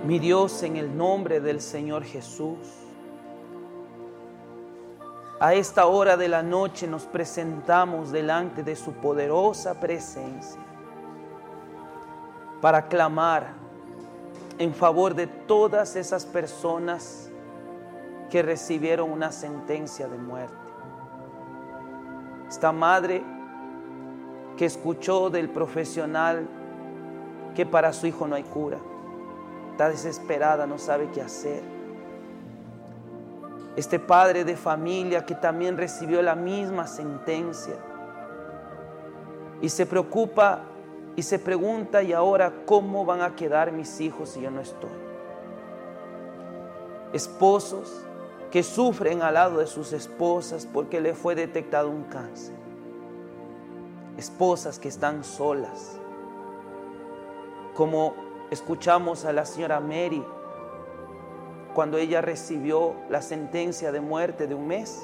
Mi Dios, en el nombre del Señor Jesús, a esta hora de la noche nos presentamos delante de su poderosa presencia para clamar en favor de todas esas personas que recibieron una sentencia de muerte. Esta madre que escuchó del profesional que para su hijo no hay cura, está desesperada, no sabe qué hacer. Este padre de familia que también recibió la misma sentencia y se preocupa y se pregunta: ¿y ahora cómo van a quedar mis hijos si yo no estoy? Esposos que sufren al lado de sus esposas porque le fue detectado un cáncer. Esposas que están solas, como escuchamos a la señora Mary cuando ella recibió la sentencia de muerte de un mes.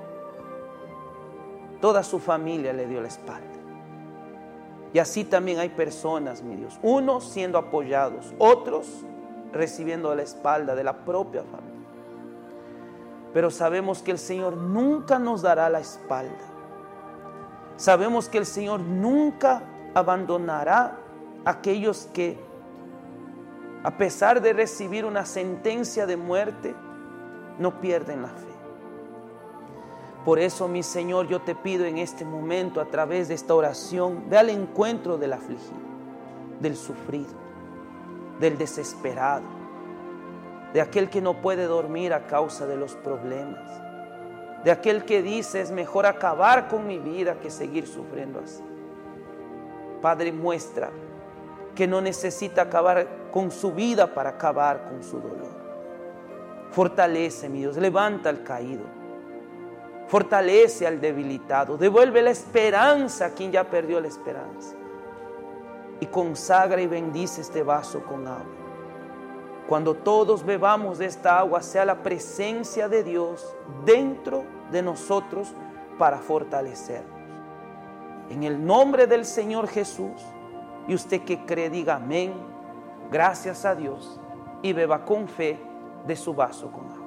Toda su familia le dio la espalda. Y así también hay personas, mi Dios, unos siendo apoyados, otros recibiendo la espalda de la propia familia. Pero sabemos que el Señor nunca nos dará la espalda. Sabemos que el Señor nunca abandonará a aquellos que, a pesar de recibir una sentencia de muerte, no pierden la fe. Por eso, mi Señor, yo te pido en este momento, a través de esta oración, ve al encuentro del afligido, del sufrido, del desesperado, de aquel que no puede dormir a causa de los problemas, de aquel que dice: es mejor acabar con mi vida que seguir sufriendo así. Padre, muestra que no necesita acabar con su vida para acabar con su dolor. Fortalece, mi Dios, levanta al caído, fortalece al debilitado, devuelve la esperanza a quien ya perdió la esperanza, y consagra y bendice este vaso con agua. Cuando todos bebamos de esta agua, sea la presencia de Dios dentro de nosotros para fortalecernos. En el nombre del Señor Jesús. Y usted que cree, diga amén, gracias a Dios, y beba con fe de su vaso con agua.